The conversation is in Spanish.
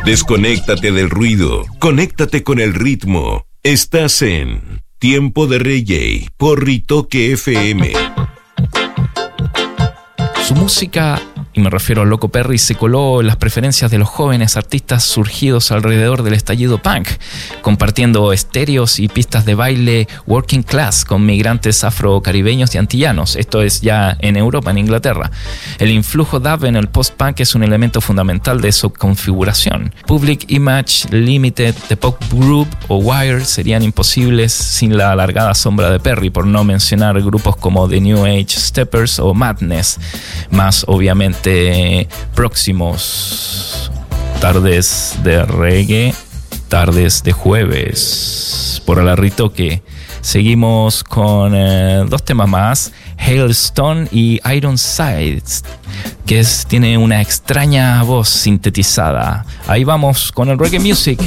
Desconéctate del ruido, conéctate con el ritmo. Estás en Tiempo de Reggae por Ritoque FM. Su música, y me refiero al Loco Perry, se coló en las preferencias de los jóvenes artistas surgidos alrededor del estallido punk, compartiendo estéreos y pistas de baile working class con migrantes afrocaribeños y antillanos. Esto es ya en Europa, en Inglaterra. El influjo dub en el post-punk es un elemento fundamental de su configuración. Public Image Limited, The Pop Group o Wire serían imposibles sin la alargada sombra de Perry, por no mencionar grupos como The New Age Steppers o Madness, más obviamente próximos. Tardes de reggae, tardes de jueves por el Ritoque. Seguimos con dos temas más, Hailstone y Ironsides, que tiene una extraña voz sintetizada. Ahí vamos con el reggae music.